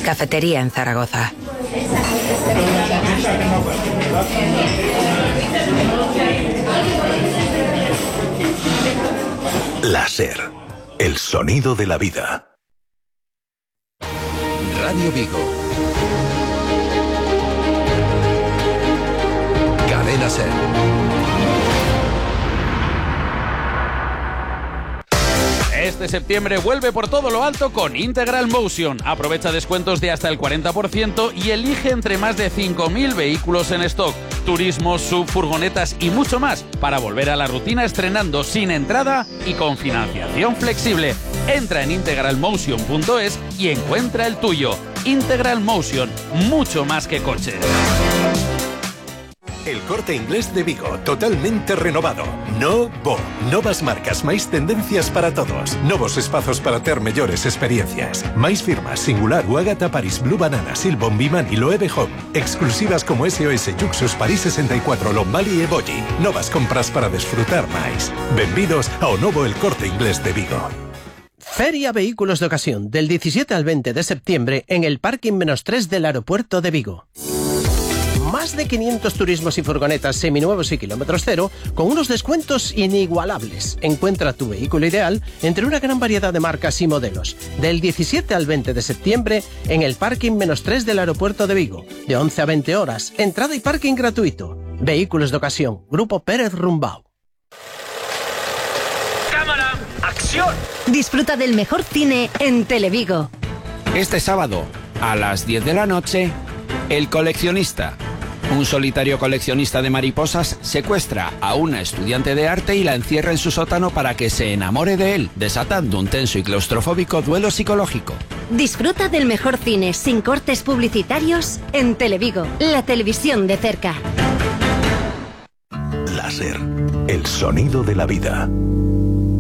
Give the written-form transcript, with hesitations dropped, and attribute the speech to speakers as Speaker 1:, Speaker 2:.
Speaker 1: Cafetería en Zaragoza.
Speaker 2: La SER, el sonido de la vida.
Speaker 3: Radio Vigo. Cadena SER.
Speaker 4: Este septiembre vuelve por todo lo alto con Integral Motion. Aprovecha descuentos de hasta el 40% y elige entre más de 5.000 vehículos en stock, turismos, sub, furgonetas y mucho más para volver a la rutina estrenando sin entrada y con financiación flexible. Entra en integralmotion.es y encuentra el tuyo. Integral Motion, mucho más que coches.
Speaker 2: El Corte Inglés de Vigo, totalmente renovado. Novas marcas, máis tendencias para todos. Novos espazos para ter mellores experiencias. Máis firmas, Singular, Ágata, Paris Blue Banana, Silbon, Bimani, Loewe Home. Exclusivas como SOS, Yuxus, París 64, Lombali e Bolli. Novas compras para desfrutar máis. Benvidos ao novo El Corte Inglés de Vigo.
Speaker 5: Feria Vehículos de Ocasión, del 17 al 20 de septiembre en el Parking -3 del aeropuerto de Vigo. Más de 500 turismos y furgonetas seminuevos y kilómetros cero con unos descuentos inigualables. Encuentra tu vehículo ideal entre una gran variedad de marcas y modelos. Del 17 al 20 de septiembre en el Parking -3 del aeropuerto de Vigo. De 11 a 20 horas. Entrada y parking gratuito. Vehículos de Ocasión. Grupo Pérez Rumbao.
Speaker 6: ¡Cámara! ¡Acción!
Speaker 7: Disfruta del mejor cine en Televigo.
Speaker 8: Este sábado, a las 10 de la noche, El Coleccionista. Un solitario coleccionista de mariposas secuestra a una estudiante de arte y la encierra en su sótano para que se enamore de él, desatando un tenso y claustrofóbico duelo psicológico.
Speaker 7: Disfruta del mejor cine sin cortes publicitarios en Televigo, la televisión de cerca.
Speaker 2: La SER, el sonido de la vida.